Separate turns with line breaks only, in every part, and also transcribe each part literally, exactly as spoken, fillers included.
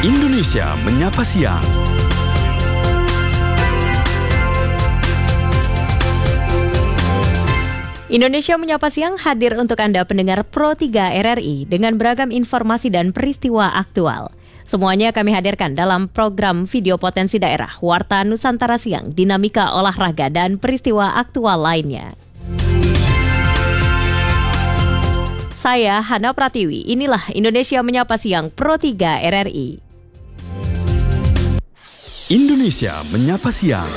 Indonesia Menyapa Siang.
Indonesia Menyapa Siang hadir untuk Anda pendengar Pro tiga R R I dengan beragam informasi dan peristiwa aktual. Semuanya kami hadirkan dalam program video potensi daerah, Warta Nusantara Siang, dinamika olahraga dan peristiwa aktual lainnya. Saya Hana Pratiwi, inilah Indonesia Menyapa Siang Pro tiga R R I.
Indonesia Menyapa Siang.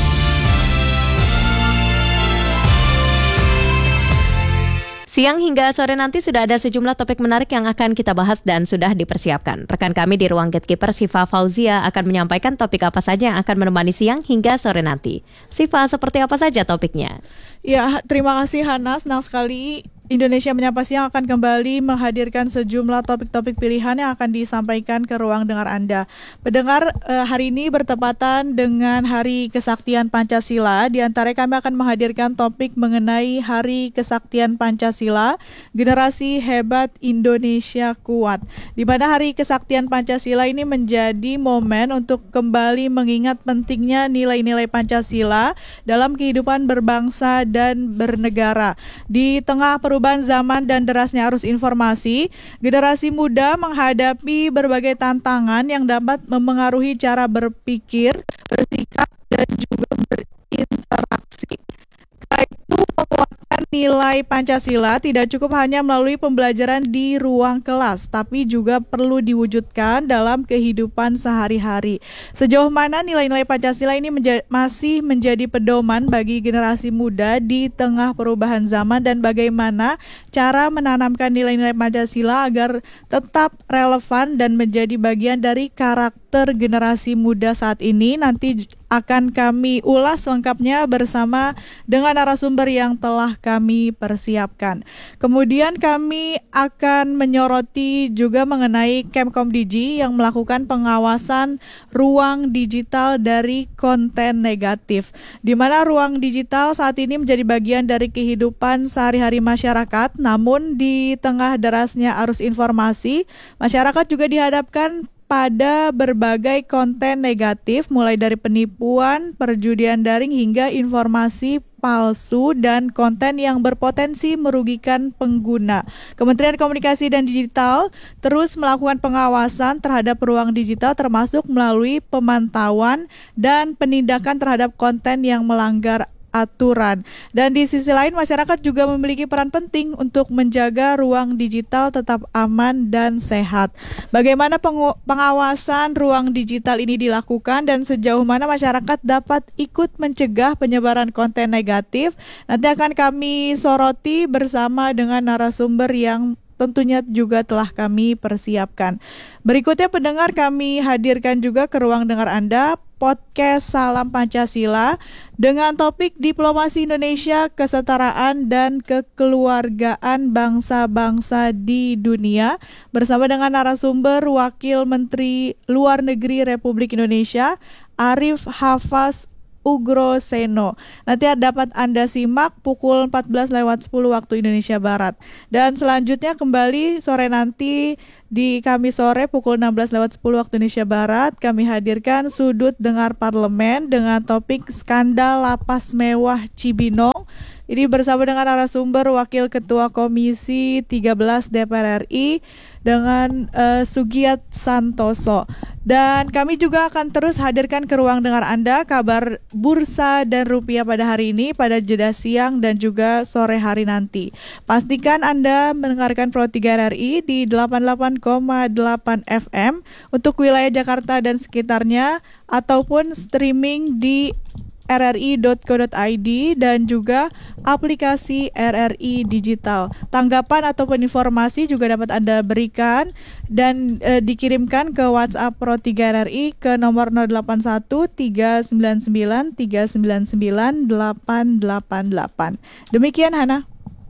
Siang hingga sore nanti sudah ada sejumlah topik menarik yang akan kita bahas dan sudah dipersiapkan. Rekan kami di ruang Gatekeeper, Siva Fauzia, akan menyampaikan topik apa saja yang akan menemani siang hingga sore nanti. Siva, seperti apa saja topiknya?
Ya, terima kasih Hana. Senang sekali Indonesia Menyapa Siang akan kembali menghadirkan sejumlah topik-topik pilihan yang akan disampaikan ke ruang dengar Anda. Pendengar, eh, hari ini bertepatan dengan Hari Kesaktian Pancasila. Di antara kami akan menghadirkan topik mengenai Hari Kesaktian Pancasila, Generasi Hebat Indonesia Kuat. Di mana Hari Kesaktian Pancasila ini menjadi momen untuk kembali mengingat pentingnya nilai-nilai Pancasila dalam kehidupan berbangsa dan bernegara. Di tengah perubahan zaman dan derasnya arus informasi, generasi muda menghadapi berbagai tantangan yang dapat memengaruhi cara berpikir, bersikap, dan juga berinteraksi. Karena itu, penguatan nilai Pancasila tidak cukup hanya melalui pembelajaran di ruang kelas, tapi juga perlu diwujudkan dalam kehidupan sehari-hari. Sejauh mana nilai-nilai Pancasila ini menja- masih menjadi pedoman bagi generasi muda di tengah perubahan zaman, dan bagaimana cara menanamkan nilai-nilai Pancasila agar tetap relevan dan menjadi bagian dari karakter generasi muda saat ini, nanti akan kami ulas lengkapnya bersama dengan narasumber yang telah kami persiapkan. Kemudian kami akan menyoroti juga mengenai Kemkomdigi yang melakukan pengawasan ruang digital dari konten negatif, di mana ruang digital saat ini menjadi bagian dari kehidupan sehari-hari masyarakat. Namun di tengah derasnya arus informasi, masyarakat juga dihadapkan pada berbagai konten negatif, mulai dari penipuan, perjudian daring, hingga informasi palsu dan konten yang berpotensi merugikan pengguna. Kementerian Komunikasi dan Digital terus melakukan pengawasan terhadap ruang digital, termasuk melalui pemantauan dan penindakan terhadap konten yang melanggar aturan. Dan di sisi lain, masyarakat juga memiliki peran penting untuk menjaga ruang digital tetap aman dan sehat. Bagaimana pengu- pengawasan ruang digital ini dilakukan dan sejauh mana masyarakat dapat ikut mencegah penyebaran konten negatif, nanti akan kami soroti bersama dengan narasumber yang tentunya juga telah kami persiapkan. Berikutnya pendengar, kami hadirkan juga ke ruang dengar Anda podcast Salam Pancasila dengan topik Diplomasi Indonesia, Kesetaraan dan Kekeluargaan Bangsa-Bangsa di Dunia bersama dengan narasumber Wakil Menteri Luar Negeri Republik Indonesia Arif Hafaz Ugroseno. Nanti dapat Anda simak pukul empat belas lewat sepuluh waktu Indonesia Barat. Dan selanjutnya kembali sore nanti di Kamis sore pukul enam belas lewat sepuluh waktu Indonesia Barat, kami hadirkan Sudut Dengar Parlemen dengan topik Skandal Lapas Mewah Cibinong. Ini bersama dengan narasumber Wakil Ketua Komisi tiga belas D P R R I dengan uh, Sugiat Santoso. Dan kami juga akan terus hadirkan ke ruang dengar Anda kabar bursa dan rupiah pada hari ini, pada jeda siang dan juga sore hari nanti. Pastikan Anda mendengarkan Pro tiga R R I di delapan puluh delapan koma delapan F M untuk wilayah Jakarta dan sekitarnya, ataupun streaming di r r i dot co dot i d dan juga aplikasi R R I Digital. Tanggapan ataupun informasi juga dapat Anda berikan dan e, dikirimkan ke WhatsApp Pro tiga R R I ke nomor nol delapan satu tiga sembilan sembilan tiga sembilan sembilan delapan delapan delapan. Demikian Hana.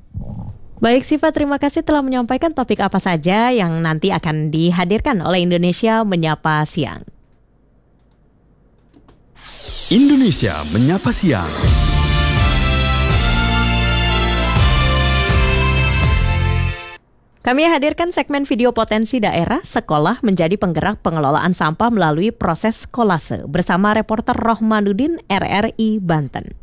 Baik Siva, terima kasih telah menyampaikan topik apa saja yang nanti akan dihadirkan oleh Indonesia Menyapa Siang.
Indonesia Menyapa Siang.
Kami hadirkan segmen video potensi daerah sekolah menjadi penggerak pengelolaan sampah melalui proses kolase bersama reporter Rohmanuddin R R I Banten.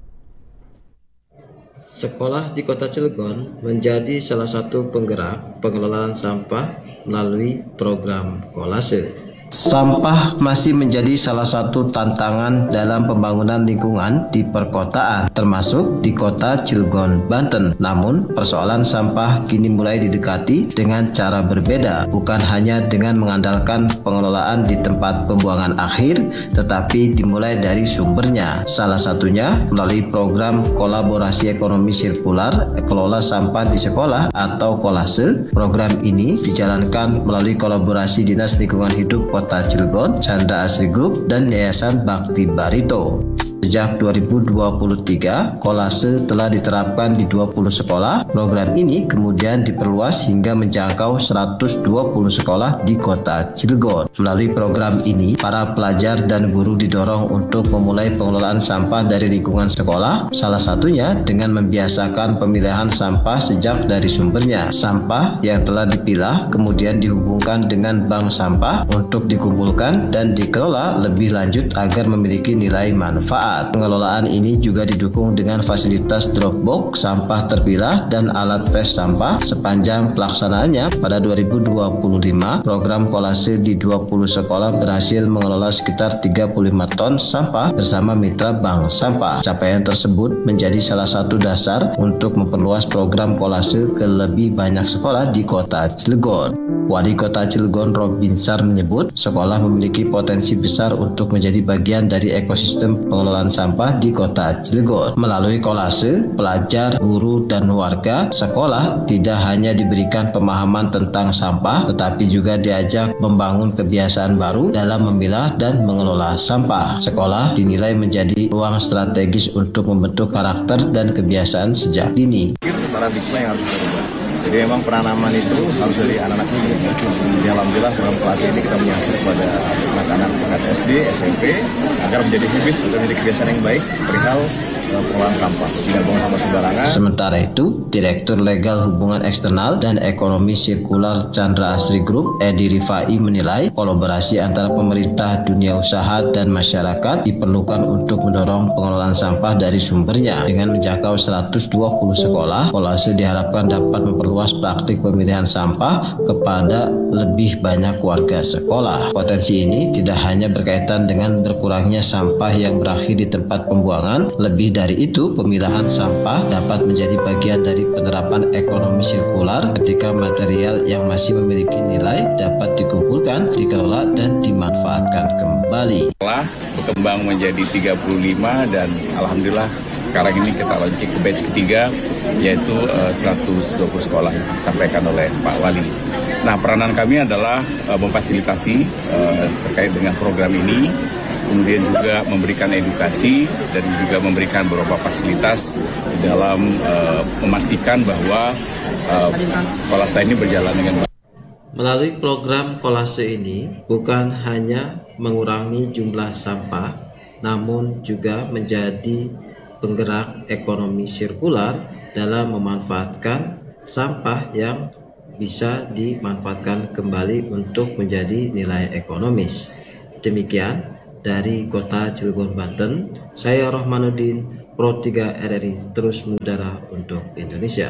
Sekolah di Kota Cilegon menjadi salah satu penggerak pengelolaan sampah melalui program kolase. Sampah masih menjadi salah satu tantangan dalam pembangunan lingkungan di perkotaan, termasuk di Kota Cilegon, Banten. Namun, persoalan sampah kini mulai didekati dengan cara berbeda, bukan hanya dengan mengandalkan pengelolaan di tempat pembuangan akhir, tetapi dimulai dari sumbernya. Salah satunya melalui program kolaborasi ekonomi sirkular, kelola sampah di sekolah atau kolase. Program ini dijalankan melalui kolaborasi Dinas Lingkungan Hidup Kota Cilegon, Chandra Asri Group, dan Yayasan Bakti Barito. Sejak dua ribu dua puluh tiga, kolase telah diterapkan di dua puluh sekolah. Program ini kemudian diperluas hingga menjangkau seratus dua puluh sekolah di Kota Cilegon. Melalui program ini, para pelajar dan guru didorong untuk memulai pengelolaan sampah dari lingkungan sekolah, salah satunya dengan membiasakan pemilihan sampah sejak dari sumbernya. Sampah yang telah dipilah kemudian dihubungkan dengan bank sampah untuk dikumpulkan dan dikelola lebih lanjut agar memiliki nilai manfaat. Pengelolaan ini juga didukung dengan fasilitas drop box sampah terpilah dan alat fresh sampah. Sepanjang pelaksanaannya pada dua ribu dua puluh lima, program kolase di dua puluh sekolah berhasil mengelola sekitar tiga puluh lima ton sampah bersama mitra bank sampah. Capaian tersebut menjadi salah satu dasar untuk memperluas program kolase ke lebih banyak sekolah di Kota Cilegon. Wali Kota Cilegon Robinsar menyebut sekolah memiliki potensi besar untuk menjadi bagian dari ekosistem pengelolaan sampah di Kota Cilegon. Melalui kolase, pelajar, guru, dan warga sekolah tidak hanya diberikan pemahaman tentang sampah, tetapi juga diajak membangun kebiasaan baru dalam memilah dan mengelola sampah. Sekolah dinilai menjadi ruang strategis untuk membentuk karakter dan kebiasaan sejak dini.
Paradigma yang harus berubah. Jadi memang penanaman itu harus dari anak-anak ini. Jadi alhamdulillah dalam kelas ini kita menyasar kepada anak-anak tingkat S D, S M P agar menjadi habit atau menjadi kebiasaan yang baik perihal pengelolaan sampah, tidak buang sampah sembarangan.
Sementara itu, Direktur Legal Hubungan Eksternal dan Ekonomi Sirkular Chandra Asri Group, Edi Rifai menilai kolaborasi antara pemerintah, dunia usaha, dan masyarakat diperlukan untuk mendorong pengelolaan sampah dari sumbernya. Dengan menjangkau seratus dua puluh sekolah, kolase diharapkan dapat memperluas praktik pemilihan sampah kepada lebih banyak warga sekolah. Potensi ini tidak hanya berkaitan dengan berkurangnya sampah yang berakhir di tempat pembuangan, lebih dari itu, pemilahan sampah dapat menjadi bagian dari penerapan ekonomi sirkular ketika material yang masih memiliki nilai dapat dikumpulkan, dikelola, dan dimanfaatkan kembali.
Setelah berkembang menjadi tiga puluh lima dan alhamdulillah sekarang ini kita launching ke batch ketiga, yaitu uh, seratus dua puluh sekolah yang disampaikan oleh Pak Wali. Nah, peranan kami adalah uh, memfasilitasi uh, terkait dengan program ini, kemudian juga memberikan edukasi dan juga memberikan beberapa fasilitas dalam uh, memastikan bahwa uh, kolase ini berjalan dengan baik.
Melalui program kolase ini bukan hanya mengurangi jumlah sampah, namun juga menjadi penggerak ekonomi sirkular dalam memanfaatkan sampah yang bisa dimanfaatkan kembali untuk menjadi nilai ekonomis. Demikian dari Kota Cilegon, Banten, saya Rohmanuddin, Pro tiga R R I, terus mengudara untuk Indonesia.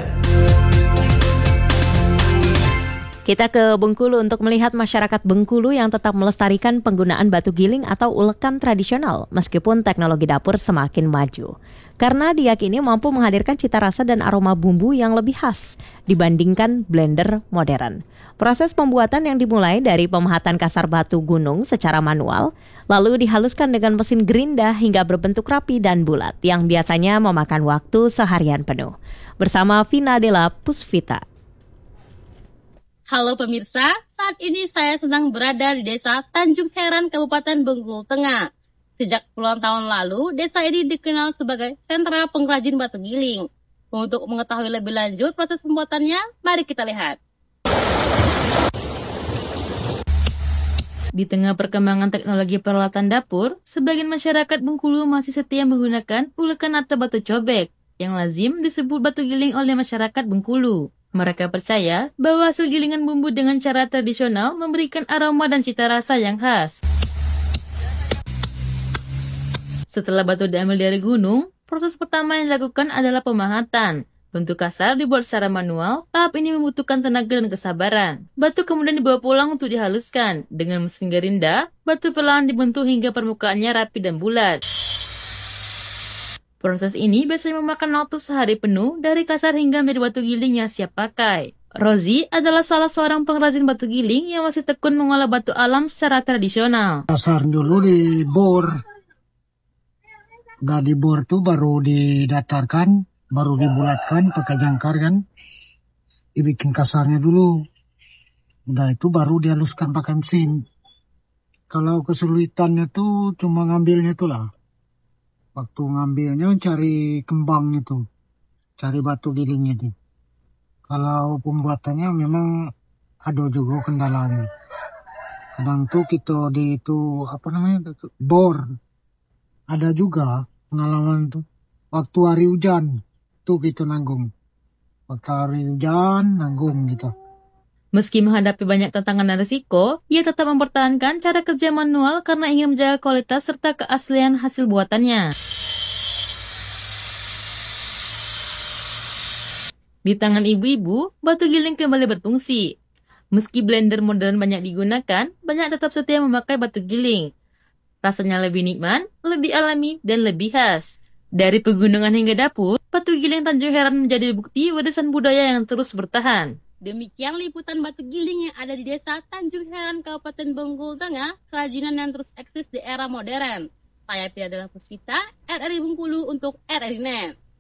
Kita ke Bengkulu untuk melihat masyarakat Bengkulu yang tetap melestarikan penggunaan batu giling atau ulekan tradisional meskipun teknologi dapur semakin maju. Karena diyakini mampu menghadirkan cita rasa dan aroma bumbu yang lebih khas dibandingkan blender modern. Proses pembuatan yang dimulai dari pemahatan kasar batu gunung secara manual, lalu dihaluskan dengan mesin gerinda hingga berbentuk rapi dan bulat yang biasanya memakan waktu seharian penuh. Bersama Vina Della Pusvita.
Halo pemirsa, saat ini saya sedang berada di Desa Tanjung Heran, Kabupaten Bengkulu Tengah. Sejak puluhan tahun lalu, desa ini dikenal sebagai sentra pengrajin batu giling. Untuk mengetahui lebih lanjut proses pembuatannya, mari kita lihat.
Di tengah perkembangan teknologi peralatan dapur, sebagian masyarakat Bengkulu masih setia menggunakan ulekan atau batu cobek, yang lazim disebut batu giling oleh masyarakat Bengkulu. Mereka percaya bahwa hasil gilingan bumbu dengan cara tradisional memberikan aroma dan cita rasa yang khas. Setelah batu diambil dari gunung, proses pertama yang dilakukan adalah pemahatan. Bentuk kasar dibuat secara manual, tahap ini membutuhkan tenaga dan kesabaran. Batu kemudian dibawa pulang untuk dihaluskan. Dengan mesin gerinda, batu perlahan dibentuk hingga permukaannya rapi dan bulat. Proses ini biasanya memakan waktu sehari penuh dari kasar hingga menjadi batu giling yang siap pakai. Rozi adalah salah seorang pengrajin batu giling yang masih tekun mengolah batu alam secara tradisional.
Kasar dulu dibor. Udah dibor tuh baru didatarkan, baru dibulatkan pakai jangkar kan. Dibikin kasarnya dulu. Udah itu baru dihaluskan pakai mesin. Kalau kesulitannya tuh cuma ngambilnya tuh lah. Waktu ngambilnya cari kembang itu, cari batu giling itu. Kalau pembuatannya memang ada juga kendalanya. Kadang tuh kita di itu apa namanya itu, bor. Ada juga pengalaman tuh. Waktu hari hujan tuh kita nanggung. Waktu hari hujan nanggung gitu.
Meski menghadapi banyak tantangan dan risiko, ia tetap mempertahankan cara kerja manual karena ingin menjaga kualitas serta keaslian hasil buatannya. Di tangan ibu-ibu, batu giling kembali berfungsi. Meski blender modern banyak digunakan, banyak tetap setia memakai batu giling. Rasanya lebih nikmat, lebih alami, dan lebih khas. Dari pegunungan hingga dapur, batu giling Tanjung Heran menjadi bukti warisan budaya yang terus bertahan.
Demikian liputan batu giling yang ada di Desa Tanjung Heran, Kabupaten Bengkulu Tengah, kerajinan yang terus eksis di era modern. Saya Piadala Puspita, R R I Bengkulu untuk R R I Net.